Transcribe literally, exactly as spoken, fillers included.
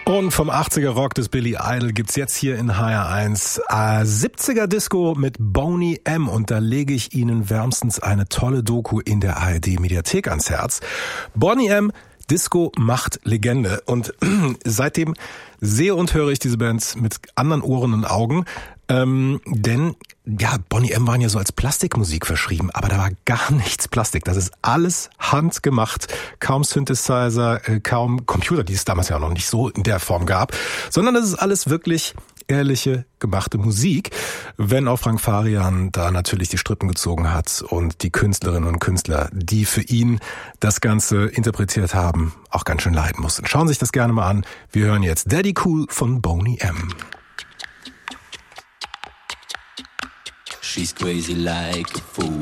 Und vom achtziger Rock des Billy Idol gibt's jetzt hier in H R eins äh, siebziger Disco mit Boney M. Und da lege ich Ihnen wärmstens eine tolle Doku in der A R D Mediathek ans Herz. Boney M. Disco macht Legende. Und seitdem sehe und höre ich diese Bands mit anderen Ohren und Augen. Ähm, denn, ja, Boney M. waren ja so als Plastikmusik verschrieben, aber da war gar nichts Plastik. Das ist alles handgemacht. Kaum Synthesizer, äh, kaum Computer, die es damals ja auch noch nicht so in der Form gab, sondern das ist alles wirklich ehrliche, gemachte Musik, wenn auch Frank Farian da natürlich die Strippen gezogen hat und die Künstlerinnen und Künstler, die für ihn das Ganze interpretiert haben, auch ganz schön leiden mussten. Schauen Sie sich das gerne mal an. Wir hören jetzt Daddy Cool von Boney M. She's crazy like a fool.